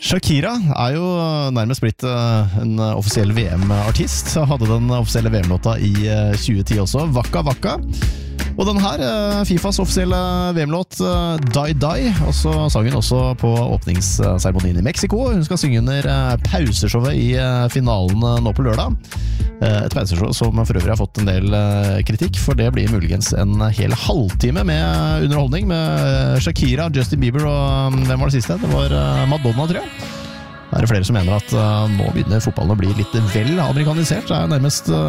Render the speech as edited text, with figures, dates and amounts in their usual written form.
Shakira jo nærmest blitt en offisiell VM-artist. Hadde den offisielle VM-låta i 2010 også, Waka Waka. Og den her, FIFAs offisielle VM-låt, Die Die. Og så sang hun også på åpningsseremonien i Mexico. Hun skal synge under pauseshowet i finalen nå på lørdag. Et pauseshow som for øvrig har fått en del kritikk, for det blir muligens en hel halvtime med underholdning med Shakira, Justin Bieber og hvem var det siste? Det var Madonna, tror jeg. Det flere som mener at nå begynner fotballen å bli litt vel amerikanisert. Det nærmest